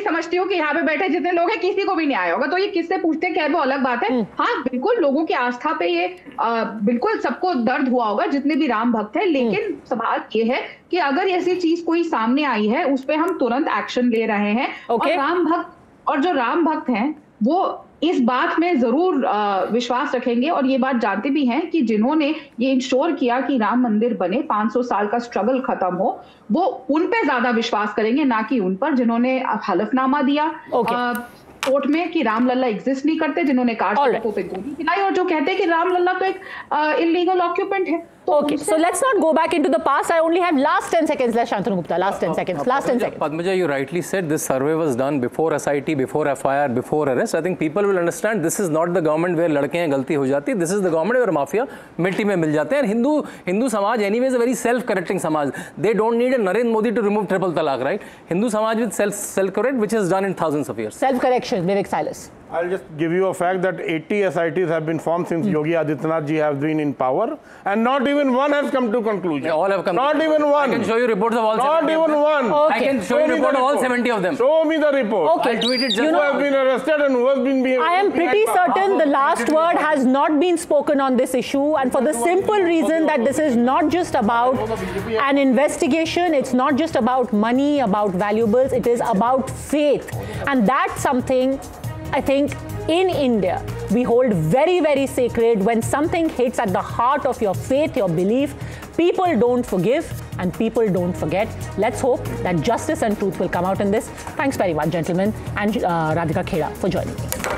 समझती हूँ कि यहाँ पे बैठे जितने लोग हैं किसी को भी नहीं आया होगा, तो ये किससे पूछते हैं, खैर वो अलग बात है। हाँ बिल्कुल लोगों की आस्था पे ये बिल्कुल सबको दर्द हुआ होगा जितने भी राम भक्त है, लेकिन सवाल ये है कि अगर ऐसी चीज कोई सामने आई है उस पर हम तुरंत एक्शन ले रहे हैं। और जो राम भक्त हैं वो इस बात में जरूर विश्वास रखेंगे और ये बात जानते भी हैं कि जिन्होंने ये इंश्योर किया कि राम मंदिर बने, 500 साल का स्ट्रगल खत्म हो, वो उन पे ज्यादा विश्वास करेंगे ना कि उन पर जिन्होंने हलफनामा दिया कोर्ट में कि रामलला एग्जिस्ट नहीं करते, जिन्होंने कार चालकों पे गोली चलाई और जो कहते हैं कि रामलला तो एक इलीगल ऑक्यूपेंट है। Okay, so let's not go back into the past. I only have last 10 seconds left, Shantanu Gupta. Last 10 seconds. Last 10 seconds. Padmaja, you rightly said this survey was done before SIT, before FIR, before arrest. I think people will understand this is not the government where लड़के हैं गलती हो जाती. This is the government where mafia मिट्टी में मिल जाते हैं. हिंदू समाज anyway is a very self-correcting समाज. They don't need a Narendra Modi to remove triple talaq, right? Hindu समाज with self-correct, which is done in thousands of years. Self-correction, Vivek Silas. I'll just give you a fact that 80 SITs have been formed since Yogi Adityanath ji has been in power, and not even one has come to conclusion. They all have come. Not even one. I can show you reports of all. Not even one. Okay. I can show you report of all 70 of them. Show me the report. Okay. I'll tweet it. Who have been arrested and who has been behaving. I am pretty certain the last word has not been spoken on this issue, and for the simple reason that this is not just about an investigation, it's not just about money, about valuables, it is about faith. And that's something I think in India we hold very, very sacred. When something hits at the heart of your faith, your belief, people don't forgive and people don't forget. Let's hope that justice and truth will come out in this. Thanks very much, gentlemen, and Radhika Khera for joining me.